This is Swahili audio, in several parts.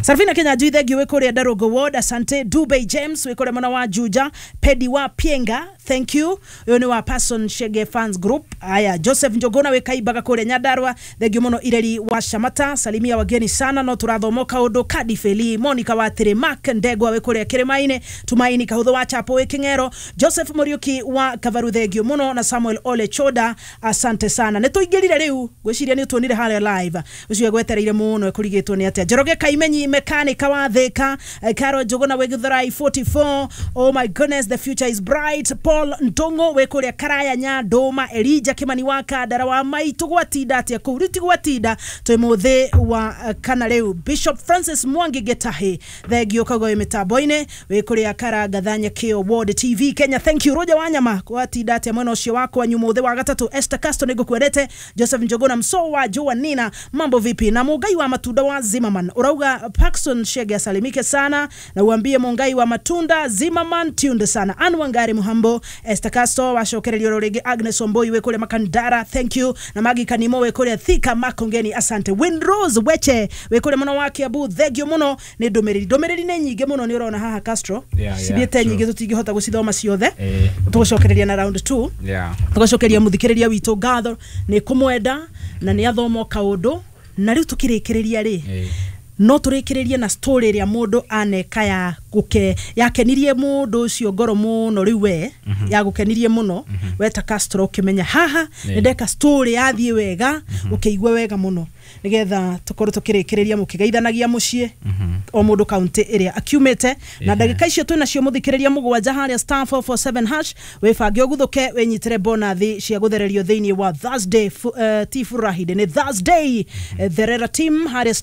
Sarfina Kenya Juithe giwekore Darogo Ward, asante. Dubai James wekore mwana wa Juja, Pedi wa Pienga, thank you. Yoni wa Person Shege Fans Group. Aya, Joseph Njogona wekaibaga kore Nyadarwa, thegio mono Ireli wa Shamata, salimia wageni sana no turathomoka odo Kadi Feli, Monica wa Tere Mark Ndegwa wekore Keremaine, Tumaini Kahudho wa Chapo Wekingero, Joseph Muriuki wa Kavaru thegio mono na Samuel Ole Choda, asante sana. Neto igelire leu, gweshiria ni tuonire hale live. Usiwe gwetereire muno ekurigetwo ni atia. Joroge Kaimenyi mechanic wa Theka, Karo Jogona Wegithurai 44. Oh my goodness, the future is bright. Paul Ntongo wekore Karaya nya Doma, Elijah Kimani waka Darawa mai tugwatida atia kuriti gwatida twemothe wa Kanareu. Bishop Francis Mwangi Getahe thegio kagoye metaboine wekore Akara Gathanya Kio Ward TV Kenya. Thank you Roja Wanyama gwatida atia mwena ucio wako wa nyumothe wa gatatu. Esther Castro nego kwedete. Joseph Njogona Msowa Joa Nina mambo vipi na Mugai wa matunda wa Zimmerman urauga Paxton Shege salimike sana na uambie Mungai wa matunda Zimmerman tunde sana. Anwangari Muhambo Esther Castro wa Shokereli Ororege Agnes Omboi wekole Makandara thank you na Magi Kanimo wekole Thika Makongeni asante. Windrose Weche wekole mwana wake Abu thegio muno ni domereri ne nyige muno ni urona haha Castro sibiete nyige tutigihota gucithoma ciothe tugocokereria na round 2 tugocokereria muthikiriria wito gather ni kumwenda na ni athomo kaundu na riu tukirekereria ri no turekereria na story ria mundu aneka ya guke yakenirie mundu ucio ngoro muno riu we ya gukenirie muno weta Castro ukimenya haha ndeka story yathie wega ukeigwa wega muno nigetha tukorwo tukirekereria mukigeithanagia mucie o mundu county area akumete na ndagika icio twina cio muthikiriria mugwanja haria *447# webange oguthuke wenyitire bonathi cia guthererio thiini wa Thursday tifurahide ni Thursday therera team haria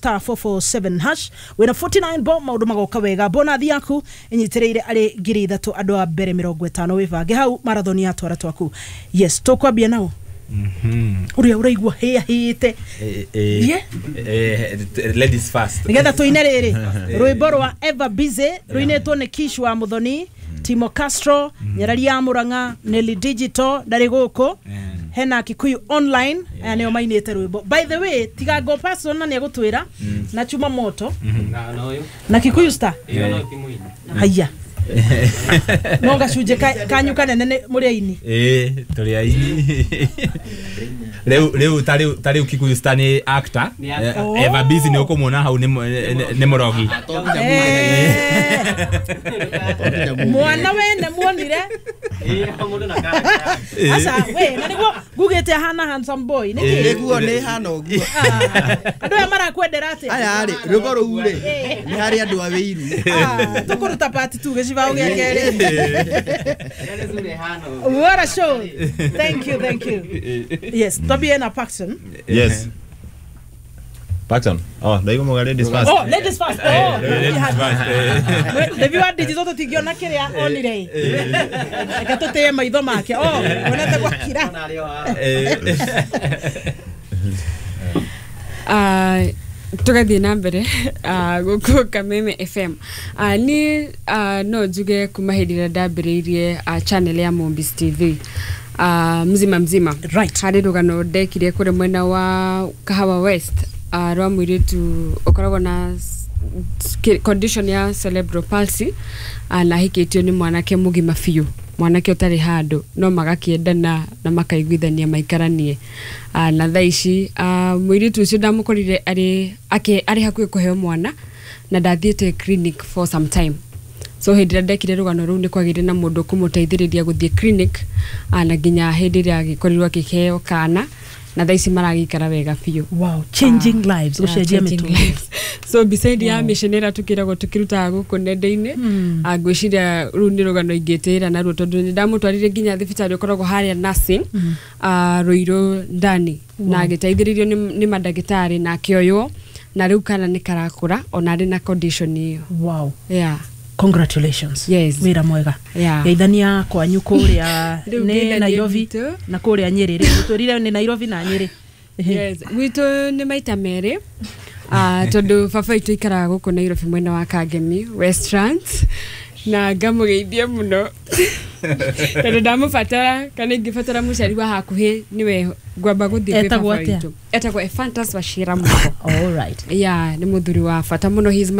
*447# wina 49 bo maundu magoka wega bonathi yaku enyitireire ari ngiri 3 andu a mbere 50 webange hau marathoni ya twara twaku yes tukwambia nao uria uraigwa hite ladies first nigetha tuine riri rwimbo rwa Ever Busy ruinetwo ni Kishu wa Muthoni Timo Castro Nyarari ya Muranga Nelly Digital ndari guku hena Kikuyu online aneo mainete rwimbo by the way tiga go person na ni gutwira na chuma moto na Kikuyu star haya no gacunje kanyuka nene muri aini turi aini leo Kikuyu star ni actor Ever Busy ni ukomona hau ni murogi mwana wene muonire mundu na kara asa we na niguo gugete hana handsome boy niguo ni hana uguo andu ya mara kwendera ati aya ari rugo ruure ni hari andu awiru tukuruta part 2 geciba ugekere what a show thank you yes tobie na Paxton yes Paxton ndaigo mo ladies first ladies first ladies first the viewer digital tigiona kiria onire ekatote maitho make onete kwa kira tugathie na mbere guku Kameme FM ni no juge kumahirira ndambiriirie channel ya Mombis TV mzima right hari rugano ndekire kure mwena wa Kahawa West rwa mwiritu ukoragwo na condition ya cerebral palsy na hikitio ni mwanake mugima fiu mwanake utari hando no magakiendana na makaiguithania maikaranie na thaici mwiritu ucio ndamukorire ari hakuhi kuheo mwana na ndathiete clinic for some time so hindira ndekire rugano ru ni kwagire na mundu kumuteithiriria guthie clinic na nginya hindira agikorirwa kiheo kana na thaici maragikara wega fiu wow changing lives gucenjia mitungo so beside ya missionera tukiragwo tukiruta guku nende-ine ngwiciria ru ni rugano ingitira na ru tondu ndamutwarire nginya thibitari ukoragwo haria nursing Ruiru ndani na agiteithiririo ni madagitari na kioyo na riu kana ni karakura ona ari na condition iyo wow yeah congratulations yes wira mwega geithania kwa nyuko ria ne Nairobi na kuria Nyeri gutwirire ni Nairobi na Nyeri yes wito ni maita mere tondu baba itu ikara guku Nairobi mwena wa Kangemi Westlands na ngamugeithia muno tondu ndamubatara kana ingibatara muciari wa hakuhi niwe ngwamba guthie baba itu etagwo Fantas Wachira muno all right yeah ni muthuri wa bata muno